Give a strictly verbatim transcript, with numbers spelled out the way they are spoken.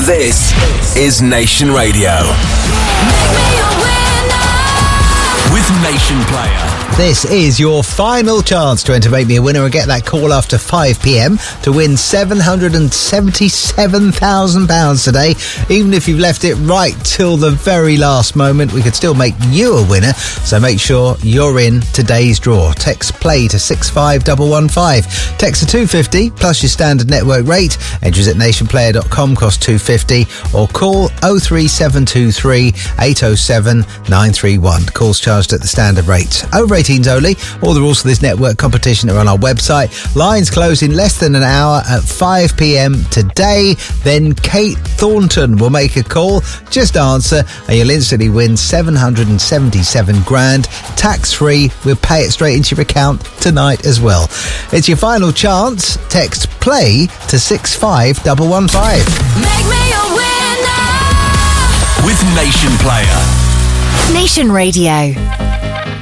This is Nation Radio. With Nation Player. This is your final chance to enter Make Me a Winner and get that call after five p.m. to win seven hundred seventy-seven thousand pounds today. Even if you've left it right till the very last moment, we could still make you a winner. So make sure you're in today's draw. Text play to six five one one five. Text to two fifty plus your standard network rate. Entries at nation player dot com cost two fifty, or call oh three seven two three eight oh seven nine three one. Calls charged at the standard rate. Over eighteens only. All the rules for this network competition are on our website. Lines close in less than an hour at five p.m. today. Then Kate Thornton will make a call. Just answer and you'll instantly win seven hundred seventy-seven grand. Tax free. We'll pay it straight into your account tonight as well. It's your final chance. Text play to six five one one five. Make me a winner with Nation Player. Nation Radio.